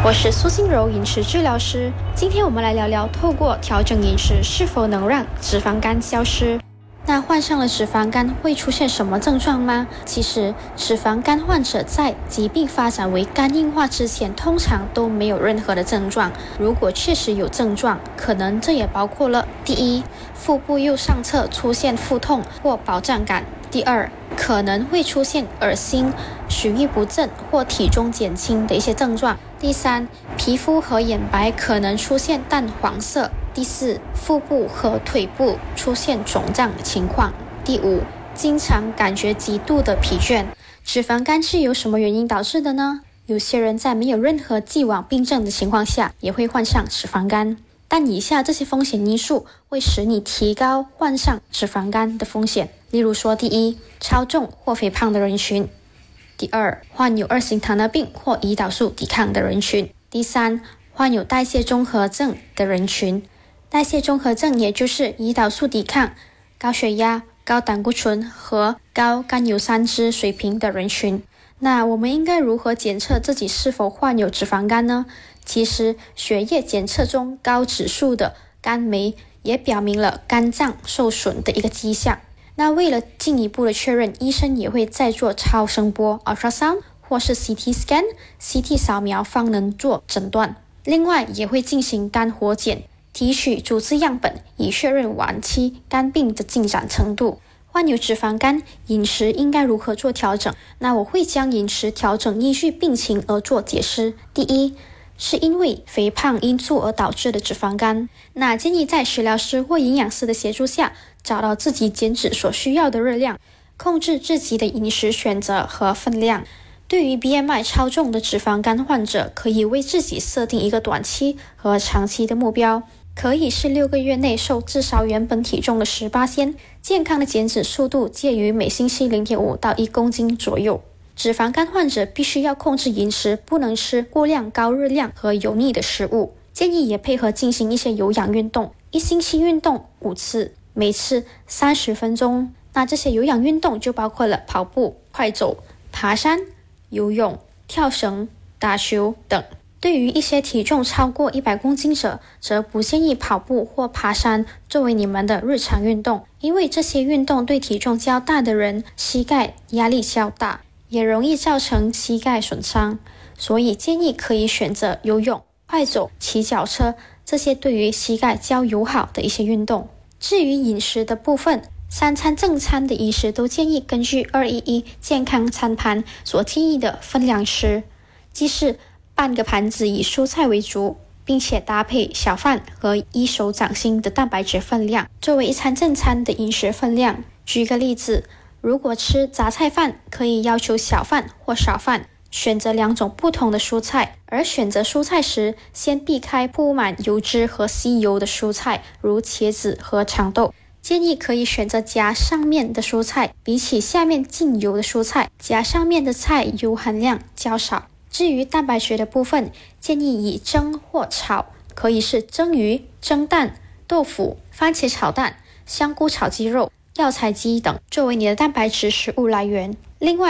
我是苏心柔饮食治疗师，今天我们来聊聊透过调整饮食是否能让脂肪肝消失。那患上了脂肪肝会出现什么症状吗？其实脂肪肝患者在疾病发展为肝硬化之前通常都没有任何的症状，如果确实有症状，可能这也包括了：第一，腹部右上侧出现腹痛或饱胀感；第二，可能会出现恶心、食欲不振或体重减轻的一些症状；第三，皮肤和眼白可能出现淡黄色；第四，腹部和腿部出现肿胀的情况；第五，经常感觉极度的疲倦。脂肪肝是由什么原因导致的呢？有些人在没有任何既往病症的情况下也会患上脂肪肝，但以下这些风险因素会使你提高患上脂肪肝的风险。例如说，第一，超重或肥胖的人群；第二，患有2型糖尿病或胰岛素抵抗的人群；第三，患有代谢综合症的人群。代谢综合症也就是胰岛素抵抗、高血压、高胆固醇和高甘油三酯水平的人群。那我们应该如何检测自己是否患有脂肪肝呢？其实血液检测中高指数的肝酶也表明了肝脏受损的一个迹象。那为了进一步的确认，医生也会再做超声波 ultrasound 或是 CT scan 扫描方能做诊断。另外也会进行肝活检，提取组织样本以确认晚期肝病的进展程度。患有脂肪肝，饮食应该如何做调整？那我会将饮食调整依据病情而做解释。第一，是因为肥胖因素而导致的脂肪肝，那建议在食疗师或营养师的协助下，找到自己减脂所需要的热量，控制自己的饮食选择和分量。对于 BMI 超重的脂肪肝患者，可以为自己设定一个短期和长期的目标，可以是6个月内瘦至少原本体重的18%，健康的减脂速度介于每星期 0.5 到1公斤左右。脂肪肝患者必须要控制饮食，不能吃过量高热量和油腻的食物，建议也配合进行一些有氧运动，1星期运动5次，每次30分钟。那这些有氧运动就包括了跑步、快走、爬山、游泳、跳绳、打球等。对于一些体重超过100公斤者，则不建议跑步或爬山作为你们的日常运动，因为这些运动对体重较大的人膝盖压力较大，也容易造成膝盖损伤，所以建议可以选择游泳、快走、骑脚车这些对于膝盖较友好的一些运动。至于饮食的部分，3餐正餐的饮食都建议根据211健康餐盘所建议的分量吃，即是半个盘子以蔬菜为主，并且搭配小饭和1手掌心的蛋白质分量作为1餐正餐的饮食分量。举个例子，如果吃杂菜饭，可以要求小饭或少饭，选择2种不同的蔬菜，而选择蔬菜时，先避开铺满油脂和吸油的蔬菜，如茄子和长豆。建议可以选择夹上面的蔬菜，比起下面浸油的蔬菜，夹上面的菜油含量较少。至于蛋白质的部分，建议以蒸或炒，可以是蒸鱼、蒸蛋、豆腐、番茄炒蛋、香菇炒鸡肉、药材鸡等作为你的蛋白质食物来源。另外